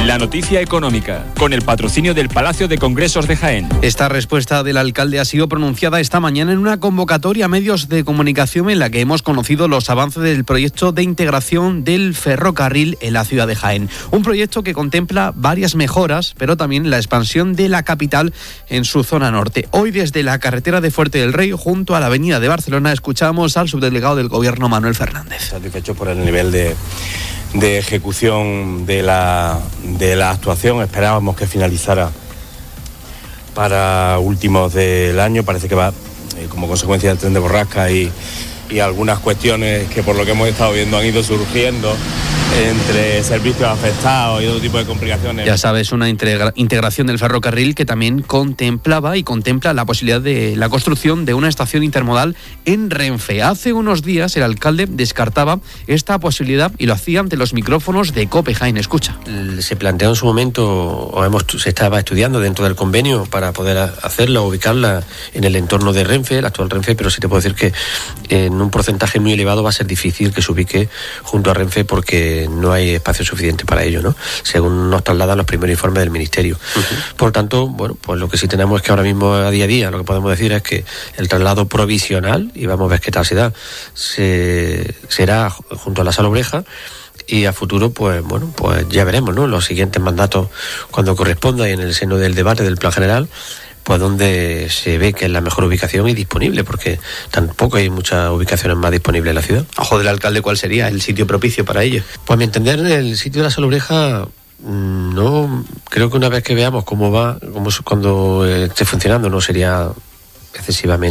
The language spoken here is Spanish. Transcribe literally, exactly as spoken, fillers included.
La noticia económica, con el patrocinio del Palacio de Congresos de Jaén. Esta respuesta del alcalde ha sido pronunciada esta mañana en una convocatoria a medios de comunicación en la que hemos conocido los avances del proyecto de integración del ferrocarril en la ciudad de Jaén. Un proyecto que contempla varias mejoras, pero también la expansión de la capital en su zona norte. Hoy, desde la carretera de Fuerte del Rey, junto a la avenida de Barcelona, escuchamos al subdelegado del Gobierno, Manuel Fernández. Satisfecho por el nivel de... de ejecución de la, de la actuación. Esperábamos que finalizara para últimos del año. Parece que va eh, como consecuencia del tren de borrasca y, y algunas cuestiones que por lo que hemos estado viendo han ido surgiendo entre servicios afectados y otro tipo de complicaciones. Ya sabes, una integra- integración del ferrocarril que también contemplaba y contempla la posibilidad de la construcción de una estación intermodal en Renfe. Hace unos días el alcalde descartaba esta posibilidad y lo hacía ante los micrófonos de COPE Jaén. Escucha. Se planteó en su momento, o hemos, se estaba estudiando dentro del convenio para poder hacerla, ubicarla en el entorno de Renfe, el actual Renfe, pero sí te puedo decir que en un porcentaje muy elevado va a ser difícil que se ubique junto a Renfe porque no hay espacio suficiente para ello, ¿no? Según nos trasladan los primeros informes del Ministerio. Uh-huh. Por tanto, bueno, pues lo que sí tenemos es que ahora mismo a día a día lo que podemos decir es que el traslado provisional, y vamos a ver qué tal se da, se, será junto a la Sala Obreja. Y a futuro, pues bueno, pues ya veremos, ¿no? Los siguientes mandatos cuando corresponda y en el seno del debate del Plan General, pues donde se ve que es la mejor ubicación y disponible, porque tampoco hay muchas ubicaciones más disponibles en la ciudad. Ojo del alcalde, ¿cuál sería el sitio propicio para ello? Pues a mi entender, el sitio de la Sala Obreja, no, creo que una vez que veamos cómo va, cómo es cuando esté funcionando, no sería excesivamente